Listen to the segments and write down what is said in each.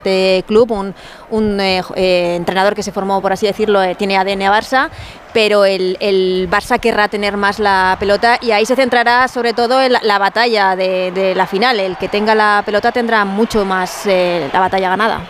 club, un entrenador que se formó, por así decirlo, tiene ADN Barça, pero el Barça querrá tener más la pelota y ahí se centrará sobre todo en la batalla de la final. El que tenga la pelota tendrá mucho más la batalla ganada.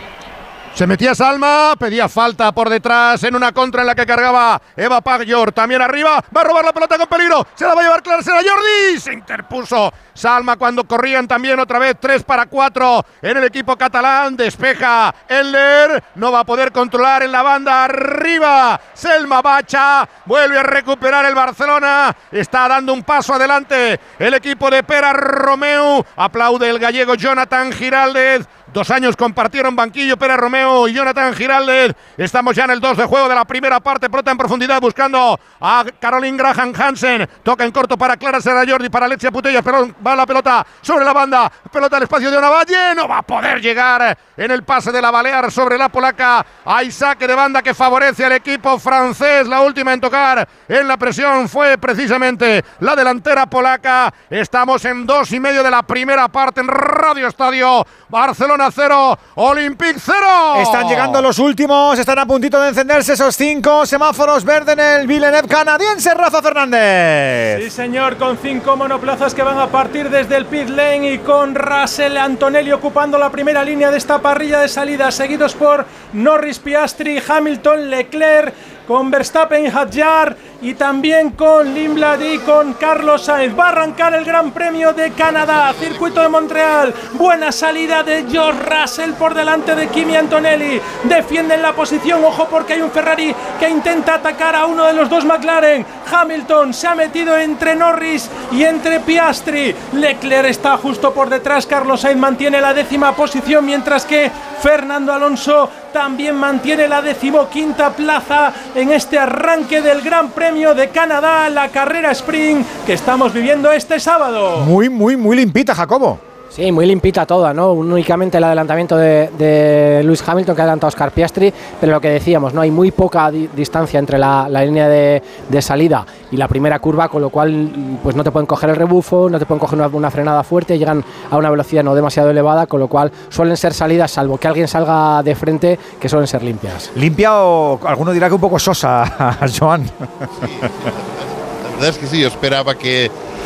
Se metía Salma, pedía falta por detrás en una contra en la que cargaba Eva Paglior, también arriba, va a robar la pelota con peligro, se la va a llevar Clara Jordi, se interpuso Salma cuando corrían también otra vez 3 para 4 en el equipo catalán, despeja Elder, no va a poder controlar en la banda arriba, Selma Bacha, vuelve a recuperar el Barcelona, está dando un paso adelante el equipo de Pere Romeu, aplaude el gallego Jonathan Giraldez. 2 años compartieron banquillo Pere Romeu y Jonathan Giraldez. Estamos ya en el 2 de juego de la primera parte. Pelota en profundidad buscando a Caroline Graham Hansen. Toca en corto para Clara Serrajordi, para Alexia Putellas. Pero va la pelota sobre la banda. Pelota al espacio de Onavalle. No va a poder llegar en el pase de la Balear sobre la polaca. Hay saque de banda que favorece al equipo francés. La última en tocar en la presión fue precisamente la delantera polaca. Estamos en 2:30 de la primera parte en Radio Estadio. Barcelona 0, Olympique 0. Están llegando los últimos, están a puntito de encenderse esos 5 semáforos verdes en el Villeneuve canadiense. Rafa Fernández. Sí, señor, con 5 monoplazas que van a partir desde el pit lane y con Russell Antonelli ocupando la primera línea de esta parrilla de salida, seguidos por Norris, Piastri, Hamilton, Leclerc, con Verstappen, Hadjar y también con Lindblad y con Carlos Sainz. Va a arrancar el Gran Premio de Canadá, circuito de Montreal. Buena salida de George Russell por delante de Kimi Antonelli. Defienden la posición, ojo porque hay un Ferrari que intenta atacar a uno de los dos McLaren. Hamilton se ha metido entre Norris y entre Piastri. Leclerc está justo por detrás. Carlos Sainz mantiene la 10ª posición, mientras que Fernando Alonso también mantiene la 15ª plaza en este arranque del Gran Premio de Canadá, la carrera sprint que estamos viviendo este sábado. Muy limpita, Jacobo. Sí, muy limpita toda, ¿no? Únicamente el adelantamiento de Lewis Hamilton, que ha adelantado a Oscar Piastri, pero lo que decíamos, ¿no? Hay muy poca distancia entre la línea de salida y la primera curva, con lo cual pues no te pueden coger el rebufo, no te pueden coger una frenada fuerte, llegan a una velocidad no demasiado elevada, con lo cual suelen ser salidas, salvo que alguien salga de frente, que suelen ser limpias. Limpia o alguno dirá que un poco sosa, Joan. Sí, la verdad es que sí, yo esperaba que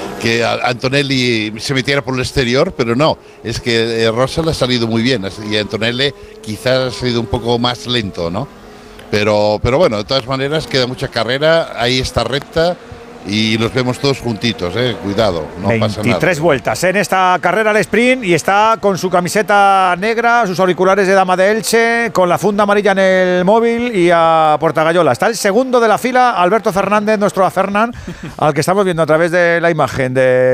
Antonelli se metiera por el exterior, pero no, es que Russell ha salido muy bien y Antonelli quizás ha sido un poco más lento, ¿no? Pero bueno, de todas maneras queda mucha carrera, ahí está recta y los vemos todos juntitos, cuidado, no pasa nada. 23 vueltas en esta carrera al sprint y está con su camiseta negra, sus auriculares de dama de Elche, con la funda amarilla en el móvil y a Portagayola. Está el segundo de la fila, Alberto Fernández, nuestro Afernan, al que estamos viendo a través de la imagen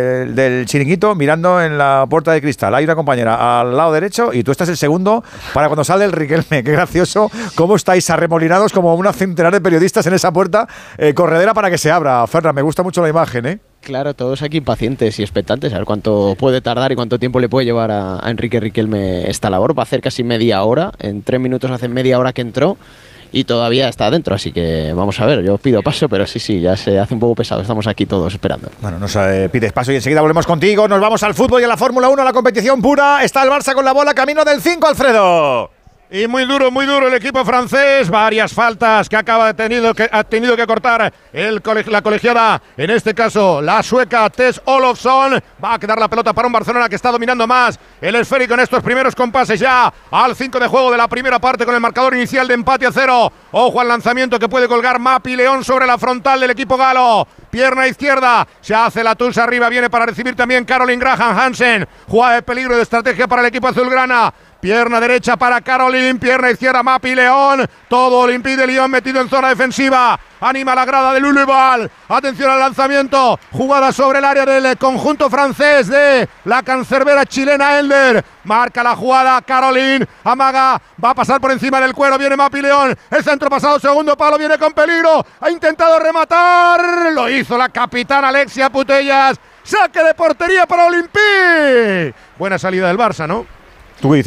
del chiringuito, mirando en la puerta de cristal. Hay una compañera al lado derecho y tú estás el segundo para cuando sale el Riquelme. Qué gracioso, cómo estáis arremolinados como una centenar de periodistas en esa puerta corredera para que se abra. Fernández, me gusta mucho la imagen, ¿eh? Claro, todos aquí impacientes y expectantes a ver cuánto puede tardar y cuánto tiempo le puede llevar a Enrique Riquelme esta labor. Va a hacer casi media hora, en 3 minutos hace media hora que entró y todavía está adentro, así que vamos a ver, yo pido paso, pero sí, ya se hace un poco pesado, estamos aquí todos esperando. Bueno, nos pides paso y enseguida volvemos contigo, nos vamos al fútbol y a la Fórmula 1, a la competición pura. Está el Barça con la bola, camino del 5, Alfredo. Y muy duro el equipo francés, varias faltas que ha tenido que cortar la colegiada, en este caso la sueca Tess Olofsson. Va a quedar la pelota para un Barcelona que está dominando más el esférico en estos primeros compases ya al 5 de juego de la primera parte con el marcador inicial de empate a 0. Ojo al lanzamiento que puede colgar Mapi León sobre la frontal del equipo galo. Pierna izquierda, se hace la tusa arriba, viene para recibir también Caroline Graham Hansen. Jugada de peligro de estrategia para el equipo azulgrana. Pierna derecha para Caroline, pierna izquierda Mapi León. Todo lo impide León metido en zona defensiva. Anima la grada de Luluval. Atención al lanzamiento. Jugada sobre el área del conjunto francés de la cancerbera chilena Elder. Marca la jugada Caroline. Amaga. Va a pasar por encima del cuero. Viene Mapi León. El centro pasado, segundo palo. Viene con peligro. Ha intentado rematar. Lo hizo la capitana Alexia Putellas. Saque de portería para Olympique. Buena salida del Barça, ¿no? ¿Tú qué dices, Lolo?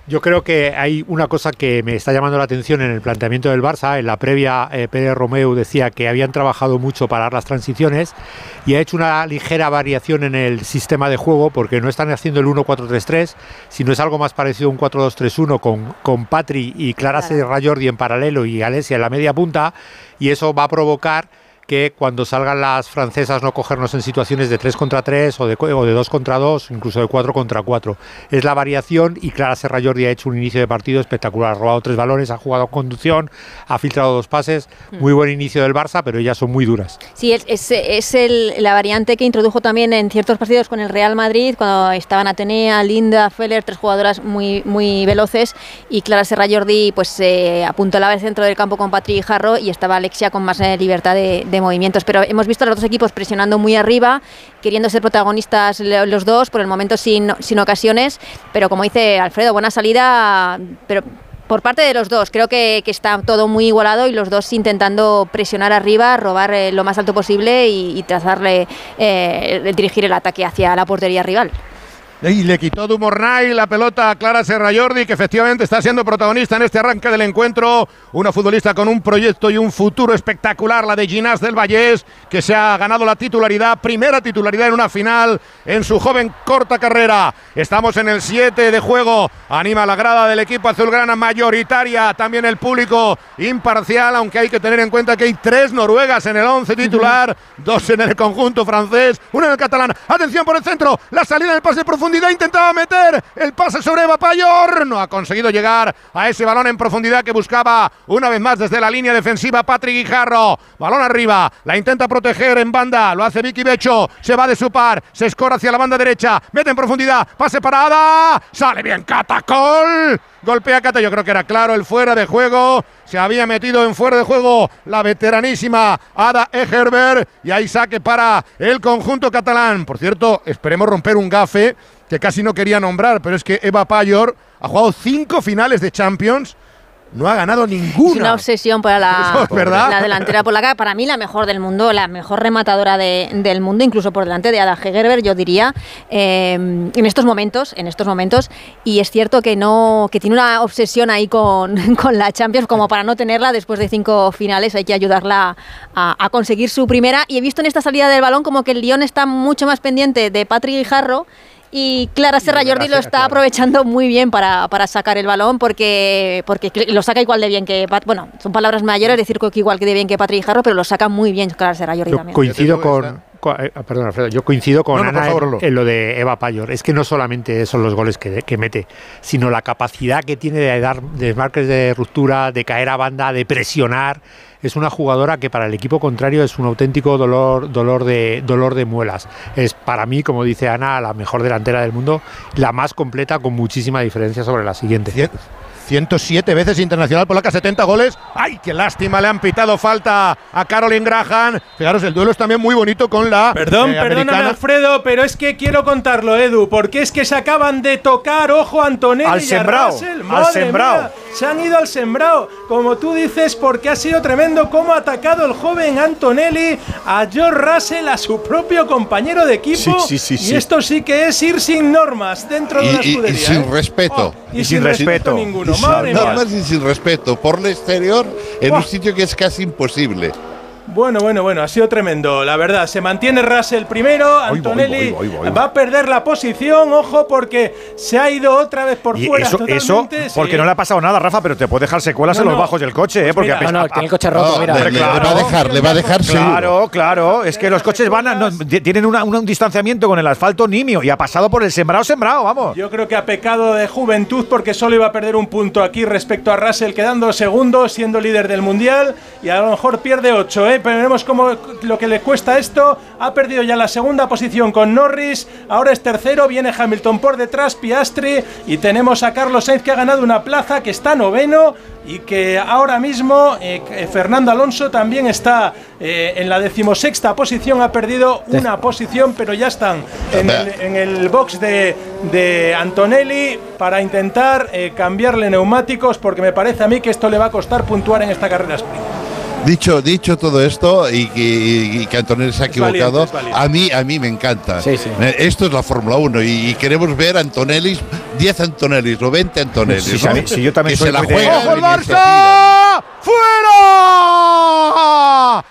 Yo creo que hay una cosa que me está llamando la atención en el planteamiento del Barça. En la previa, Pérez Romeu decía que habían trabajado mucho para las transiciones y ha hecho una ligera variación en el sistema de juego, porque no están haciendo el 1-4-3-3, sino es algo más parecido a un 4-2-3-1 con Patri y Clara Serra-Jordi en paralelo y Alessia en la media punta, y eso va a provocar que cuando salgan las francesas no cogernos en situaciones de 3 contra 3 o de 2 contra 2, incluso de 4 contra 4. Es la variación, y Clara Serra-Jordi ha hecho un inicio de partido espectacular, ha robado 3 balones, ha jugado conducción, ha filtrado 2 pases, muy buen inicio del Barça, pero ellas son muy duras. Sí, es la variante que introdujo también en ciertos partidos con el Real Madrid, cuando estaban Atenea, Linda, Feller, 3 jugadoras muy veloces, y Clara Serra-Jordi pues apuntalaba el centro del campo con Patri y Jarro, y estaba Alessia con más libertad de movimientos, pero hemos visto a los dos equipos presionando muy arriba, queriendo ser protagonistas los dos, por el momento sin ocasiones, pero como dice Alfredo, buena salida, pero por parte de los dos. Creo que está todo muy igualado y los dos intentando presionar arriba, robar lo más alto posible y trazarle, dirigir el ataque hacia la portería rival. Y le quitó Dumornay la pelota a Clara Serra-Jordi, que efectivamente está siendo protagonista en este arranque del encuentro. Una futbolista con un proyecto y un futuro espectacular, la de Ginás del Vallés, que se ha ganado la titularidad, primera titularidad en una final en su joven corta carrera. Estamos en el 7 de juego. Anima la grada del equipo azulgrana, mayoritaria, también el público imparcial, aunque hay que tener en cuenta que hay 3 noruegas en el 11 titular, 2 en el conjunto francés, 1 en el catalán. Atención por el centro, la salida del pase profundo. Intentaba meter el pase sobre Eva Payor, no ha conseguido llegar a ese balón en profundidad que buscaba una vez más desde la línea defensiva Patri Guijarro. Balón arriba, la intenta proteger en banda, lo hace Vicky Becho, se va de su par, se escora hacia la banda derecha, mete en profundidad, pase para Ada, sale bien Catacol, golpea Cata, yo creo que era claro el fuera de juego. Se había metido en fuera de juego la veteranísima Ada Egerberg, y hay saque para el conjunto catalán. Por cierto, esperemos romper un gafe que casi no quería nombrar, pero es que Eva Payor ha jugado 5 finales de Champions, no ha ganado ninguna. Es una obsesión para la delantera polaca, para mí la mejor del mundo, la mejor rematadora del mundo, incluso por delante de Ada Hegerberg, yo diría, en estos momentos, y es cierto que tiene una obsesión ahí con la Champions, como para no tenerla después de 5 finales. Hay que ayudarla a conseguir su primera, y he visto en esta salida del balón como que el Lyon está mucho más pendiente de Patri Guijarro, y Clara Serra-Jordi lo está aprovechando muy bien para sacar el balón, porque lo saca igual de bien que... Bueno, son palabras mayores decir que igual de bien que Patri Guijarro, pero lo saca muy bien Clara Serra-Jordi también. Coincido perdón, Alfredo, yo coincido con Ana en lo de Eva Payor. Es que no solamente son los goles que mete, sino la capacidad que tiene de dar desmarques de ruptura, de caer a banda, de presionar. Es una jugadora que para el equipo contrario es un auténtico dolor de muelas. Es para mí, como dice Ana, la mejor delantera del mundo, la más completa, con muchísima diferencia sobre la siguiente. 107 veces internacional polaca, 70 goles. ¡Ay, qué lástima! Le han pitado falta a Caroline Graham. Fijaros, el duelo es también muy bonito con la Perdóname, Alfredo, pero es que quiero contarlo, Edu, porque es que se acaban de tocar, ojo, Antonelli al sembrado, al sembrado. Se han ido al sembrado, como tú dices, porque ha sido tremendo cómo ha atacado el joven Antonelli a George Russell, a su propio compañero de equipo. Sí. Y esto sí que es ir sin normas dentro de una escudería. Y sin respeto. Y sin respeto ninguno. Normas y sin respeto. Por el exterior, en un sitio que es casi imposible. Bueno, ha sido tremendo, la verdad. Se mantiene Russell primero, Antonelli va a perder la posición, ojo, porque se ha ido otra vez por fuera. Eso porque no le ha pasado nada, Rafa, pero te puede dejar secuelas en los bajos del coche, pues porque tiene el coche roto, mira. Le va a dejar seguro. Claro, es que los coches tienen un distanciamiento con el asfalto nimio, y ha pasado por el sembrado, vamos. Yo creo que ha pecado de juventud, porque solo iba a perder un punto aquí respecto a Russell, quedando segundo, siendo líder del mundial, y a lo mejor pierde 8, pero veremos cómo lo que le cuesta esto. Ha perdido ya la segunda posición con Norris, ahora es tercero, viene Hamilton por detrás, Piastri, y tenemos a Carlos Sainz, que ha ganado una plaza, que está noveno, y que ahora mismo Fernando Alonso también está en la 16ª posición, ha perdido una posición, pero ya están en el box de Antonelli para intentar cambiarle neumáticos, porque me parece a mí que esto le va a costar puntuar en esta carrera sprint. Dicho todo esto, y que Antonelli se ha equivocado, valiente. A mí me encanta. Sí. Esto es la Fórmula 1, y queremos ver a Antonelli 10 Antonellis o 20 Antonellis. Sí, ¿no? sí, yo también que soy se la muy de- juegan ¡Ojo el y se Barça! tiran. ¡Fuera!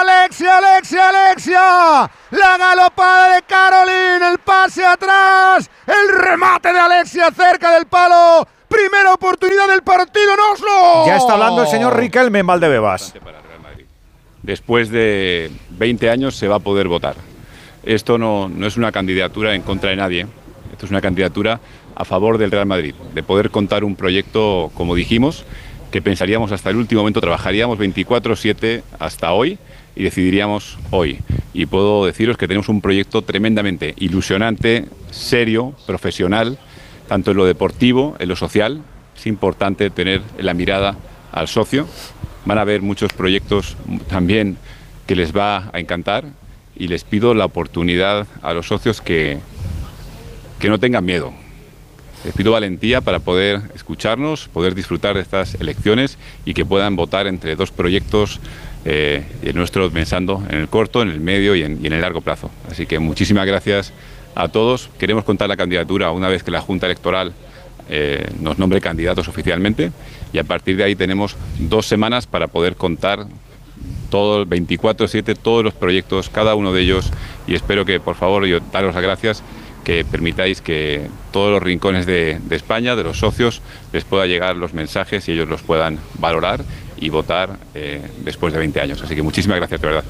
Alexia, la galopada de Caroline, el pase atrás, el remate de Alexia cerca del palo, primera oportunidad del partido en Oslo. Ya está hablando el señor Riquelme en Valdebebas. Después de 20 años se va a poder votar. Esto no es una candidatura en contra de nadie, esto es una candidatura a favor del Real Madrid, de poder contar un proyecto, como dijimos, que pensaríamos hasta el último momento, trabajaríamos 24/7 hasta hoy y decidiríamos hoy. Y puedo deciros que tenemos un proyecto tremendamente ilusionante, serio, profesional, tanto en lo deportivo, en lo social. Es importante tener la mirada al socio. Van a haber muchos proyectos también que les va a encantar y les pido la oportunidad a los socios que no tengan miedo. Les pido valentía para poder escucharnos, poder disfrutar de estas elecciones y que puedan votar entre dos proyectos, el nuestro pensando en el corto, en el medio y en el largo plazo. Así que muchísimas gracias a todos. Queremos contar la candidatura una vez que la Junta Electoral nos nombre candidatos oficialmente y a partir de ahí tenemos 2 semanas para poder contar todo 24/7, todos los proyectos, cada uno de ellos, y espero que, por favor, yo daros las gracias, que permitáis que todos los rincones de España, de los socios, les pueda llegar los mensajes y ellos los puedan valorar y votar después de 20 años. Así que muchísimas gracias, de verdad.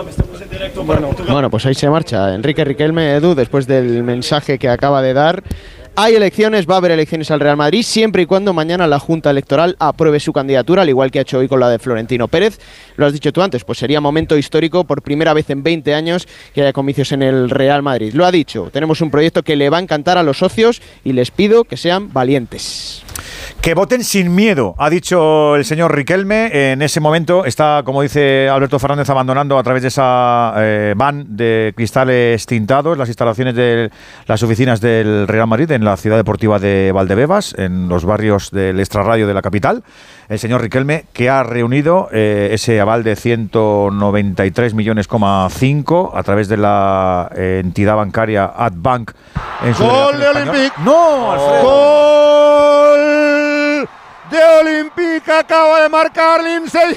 Bueno, pues ahí se marcha Enrique Riquelme, Edu, después del mensaje que acaba de dar. Hay elecciones, va a haber elecciones al Real Madrid, siempre y cuando mañana la Junta Electoral apruebe su candidatura, al igual que ha hecho hoy con la de Florentino Pérez. Lo has dicho tú antes, pues sería momento histórico, por primera vez en 20 años, que haya comicios en el Real Madrid. Lo ha dicho, tenemos un proyecto que le va a encantar a los socios y les pido que sean valientes. Que voten sin miedo, ha dicho el señor Riquelme. En ese momento está, como dice Alberto Fernández, abandonando a través de esa van de cristales tintados las instalaciones de las oficinas del Real Madrid en la ciudad deportiva de Valdebebas, en los barrios del extrarradio de la capital. El señor Riquelme, que ha reunido ese aval de 193,5 millones a través de la entidad bancaria Adbank en su ¡Gol de delegación española. Olympique! ¡No, Alfredo! ¡Gol de Olympique! Acaba de marcar Lindsay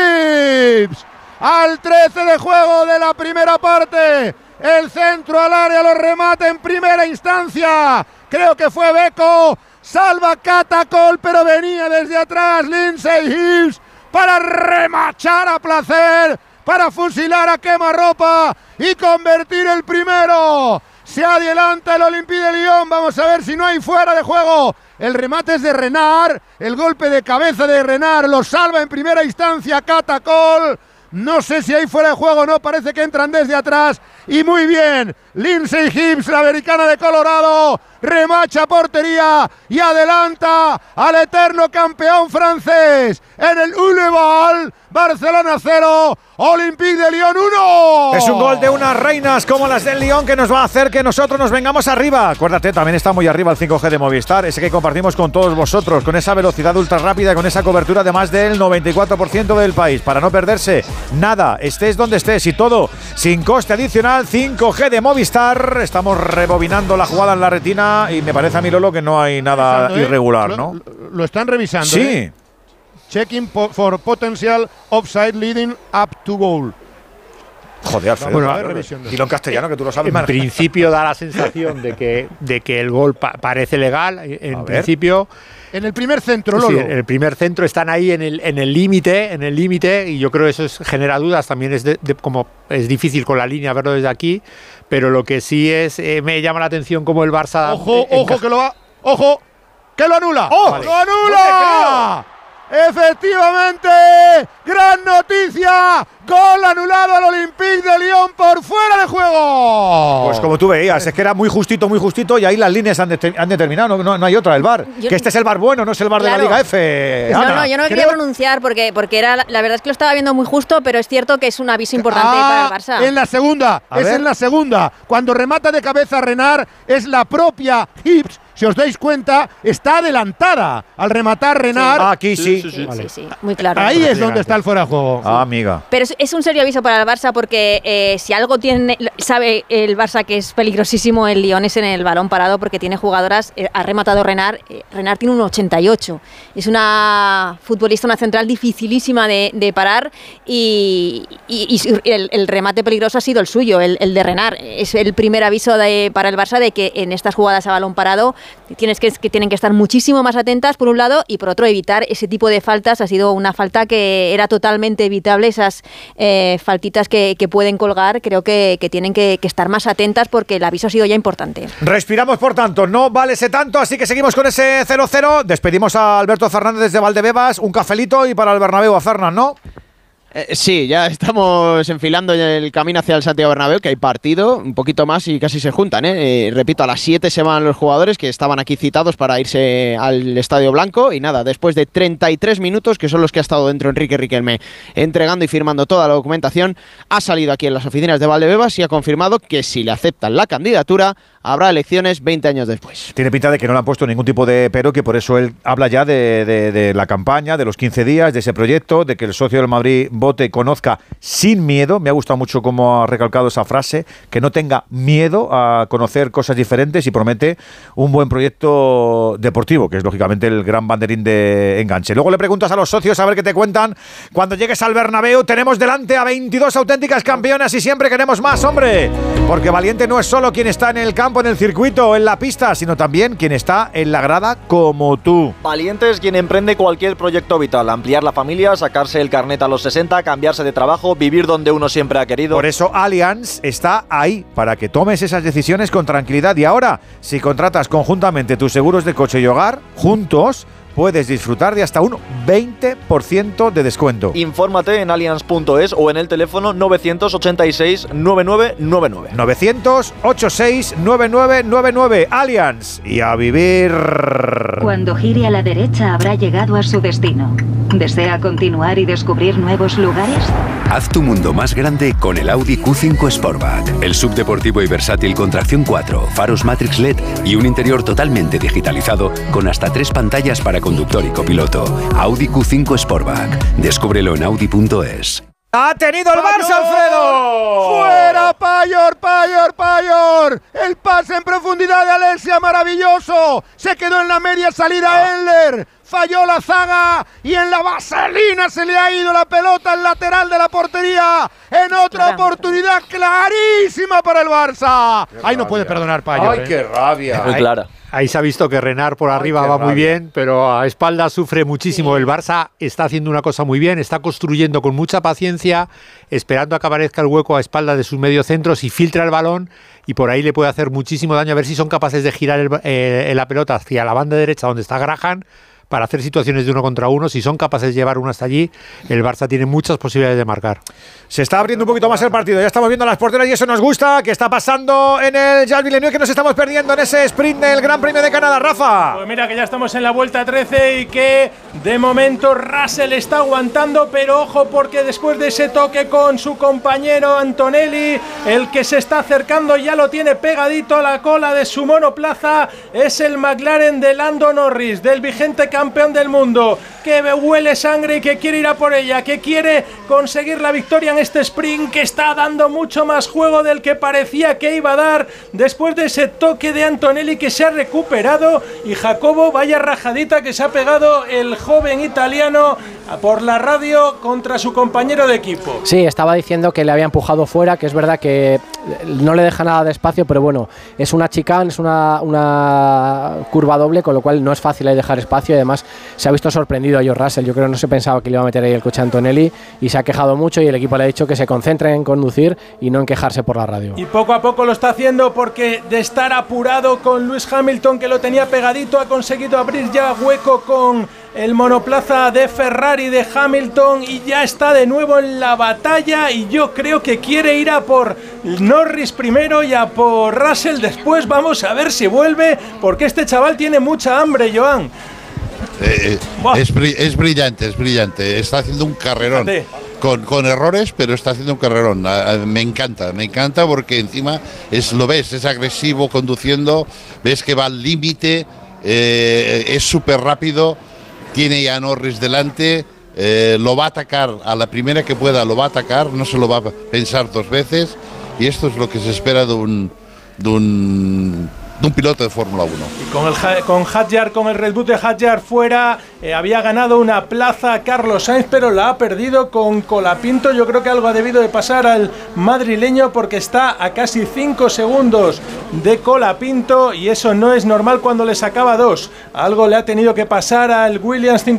Hibbs. Al 13 de juego de la primera parte. El centro al área, lo remata en primera instancia. Creo que fue Beko. Salva Catacol, pero venía desde atrás Lindsay Hibbs para remachar a placer, para fusilar a quemarropa y convertir el primero. Se adelanta el Olympique de Lyon. Vamos a ver si no hay fuera de juego. El remate es de Renard. El golpe de cabeza de Renard lo salva en primera instancia Catacol. No sé si hay fuera de juego o no. Parece que entran desde atrás. Y muy bien. Lindsay Hibbs, la americana de Colorado, remacha portería y adelanta al eterno campeón francés en el Uleval. Barcelona 0, Olympique de Lyon 1. Es un gol de unas reinas como las del Lyon que nos va a hacer que nosotros nos vengamos arriba. Acuérdate, también está muy arriba el 5G de Movistar, ese que compartimos con todos vosotros, con esa velocidad ultra rápida, con esa cobertura de más del 94% del país, para no perderse nada, estés donde estés y todo sin coste adicional. 5G de Movistar. Estamos rebobinando la jugada en la retina y me parece a mí, Lolo, que no hay nada irregular, ¿no? Lo están revisando. Sí. Checking for potential offside leading up to goal. Joder, Alfredo, Bueno, dilo en castellano, que tú lo sabes. En principio da la sensación de que el gol parece legal. En principio. En el primer centro, Sí, Lolo. en el primer centro están ahí en el límite, y yo creo que eso genera dudas. También como es difícil con la línea verlo desde aquí, pero lo que sí es me llama la atención como el Barça. ¡Ojo! ¡Que lo anula! ¡Oh! ¡Lo anula! Efectivamente, gran noticia, gol anulado al Olympique de Lyon por fuera de juego. Pues como tú veías, es que era muy justito y ahí las líneas han determinado, no hay otra, el VAR. Que este es el VAR bueno, no es el VAR de la Liga F. No, yo no quería pronunciar porque era la verdad es que lo estaba viendo muy justo, pero es cierto que es un aviso importante para el Barça. En la segunda, en la segunda, cuando remata de cabeza Renard, es la propia Hibbs si os dais cuenta, está adelantada al rematar Renard. Aquí sí. Sí, muy claro. Ahí es donde está el fuera de juego. Amiga. Pero es un serio aviso para el Barça porque si algo sabe el Barça que es peligrosísimo el Lyon es en el balón parado porque tiene jugadoras, ha rematado Renard tiene un 88, es una futbolista, una central dificilísima de parar y el remate peligroso ha sido el suyo, el de Renard. Es el primer aviso para el Barça de que en estas jugadas a balón parado tienen que estar muchísimo más atentas por un lado y por otro evitar ese tipo de faltas. Ha sido una falta que era totalmente evitable, esas faltitas que pueden colgar, creo que tienen que estar más atentas porque el aviso ha sido ya importante. Respiramos, por tanto, no vale ese tanto, así que seguimos con ese 0-0. Despedimos a Alberto Fernández desde Valdebebas, un cafelito y para el Bernabéu a Fernan, ¿no? Sí, ya estamos enfilando el camino hacia el Santiago Bernabéu, que hay partido, un poquito más y casi se juntan, repito, a las 7 se van los jugadores que estaban aquí citados para irse al Estadio Blanco y nada, después de 33 minutos, que son los que ha estado dentro Enrique Riquelme entregando y firmando toda la documentación, ha salido aquí en las oficinas de Valdebebas y ha confirmado que si le aceptan la candidatura, habrá elecciones 20 años después. Tiene pinta de que no le han puesto ningún tipo de pero, que por eso él habla ya de la campaña, de los 15 días, de ese proyecto, de que el socio del Madrid vote y conozca sin miedo. Me ha gustado mucho cómo ha recalcado esa frase, que no tenga miedo a conocer cosas diferentes y promete un buen proyecto deportivo, que es lógicamente el gran banderín de enganche. Luego le preguntas a los socios a ver qué te cuentan. Cuando llegues al Bernabéu tenemos delante a 22 auténticas campeonas y siempre queremos más, hombre, porque valiente no es solo quien está en el campo, en el circuito, en la pista, sino también quien está en la grada como tú. Valiente es quien emprende cualquier proyecto vital, ampliar la familia, sacarse el carnet a los 60, cambiarse de trabajo, vivir donde uno siempre ha querido. Por eso Allianz está ahí, para que tomes esas decisiones con tranquilidad. Y ahora, si contratas conjuntamente tus seguros de coche y hogar, juntos, puedes disfrutar de hasta un 20% de descuento. Infórmate en allianz.es o en el teléfono 986-9999. 986-9999. Allianz. Y a vivir. Cuando gire a la derecha habrá llegado a su destino. ¿Desea continuar y descubrir nuevos lugares? Haz tu mundo más grande con el Audi Q5 Sportback. El subdeportivo y versátil con tracción 4, faros Matrix LED y un interior totalmente digitalizado con hasta 3 pantallas para conductor y copiloto. Audi Q5 Sportback. Descúbrelo en audi.es. ¡Ha tenido el Barça, Alfredo! ¡Fuera, Payor! El pase en profundidad de Alessia, maravilloso. Se quedó en la media salida Enler. Falló la zaga y en la vaselina se le ha ido la pelota al lateral de la portería. En otra oportunidad clarísima para el Barça. Ahí no puede perdonar Payor. ¡Ay, qué rabia! Muy clara. Ahí se ha visto que Renard por arriba va muy bien, pero a espalda sufre muchísimo. El Barça está haciendo una cosa muy bien, está construyendo con mucha paciencia, esperando a que aparezca el hueco a espalda de sus mediocentros y filtra el balón, y por ahí le puede hacer muchísimo daño. A ver si son capaces de girar la pelota hacia la banda derecha donde está Graham, para hacer situaciones de 1 contra 1. Si son capaces de llevar uno hasta allí, el Barça tiene muchas posibilidades de marcar. Se está abriendo un poquito más el partido. Ya estamos viendo las porteras y eso nos gusta. ¿Qué está pasando en el Charles Villeneuve, que nos estamos perdiendo en ese sprint del Gran Premio de Canadá, Rafa? Pues mira que ya estamos en la vuelta 13 y que de momento Russell está aguantando, pero ojo porque después de ese toque con su compañero Antonelli, el que se está acercando ya lo tiene pegadito a la cola de su monoplaza, es el McLaren de Lando Norris, del vigente campeón del mundo, que huele sangre y que quiere ir a por ella, que quiere conseguir la victoria en este sprint, que está dando mucho más juego del que parecía que iba a dar después de ese toque de Antonelli, que se ha recuperado. Y Jacobo, vaya rajadita que se ha pegado el joven italiano por la radio contra su compañero de equipo. Sí, estaba diciendo que le había empujado fuera, que es verdad que no le deja nada de espacio, pero bueno, es una chicane, es una curva doble, con lo cual no es fácil ahí dejar espacio, y además se ha visto sorprendido a George Russell. Yo creo que no se pensaba que le iba a meter ahí el coche a Antonelli y se ha quejado mucho, y el equipo le ha dicho que se concentre en conducir y no en quejarse por la radio. Y poco a poco lo está haciendo, porque de estar apurado con Lewis Hamilton, que lo tenía pegadito, ha conseguido abrir ya hueco con el monoplaza de Ferrari de Hamilton y ya está de nuevo en la batalla, y yo creo que quiere ir a por Norris primero y a por Russell después. Vamos a ver si vuelve, porque este chaval tiene mucha hambre, Joan. Es brillante, está haciendo un carrerón. con errores, pero está haciendo un carrerón. Me encanta porque encima lo ves, es agresivo conduciendo, ves que va al límite, es súper rápido, tiene ya a Norris delante, lo va a atacar a la primera que pueda, lo va a atacar, no se lo va a pensar dos veces, y esto es lo que se espera de un piloto de Fórmula 1. Y con Hadjar, con el Red Bull de Hadjar fuera, había ganado una plaza Carlos Sainz, pero la ha perdido con Colapinto. Yo creo que algo ha debido de pasar al madrileño, porque está a casi 5 segundos de Colapinto, y eso no es normal cuando le sacaba 2. Algo le ha tenido que pasar al Williams 5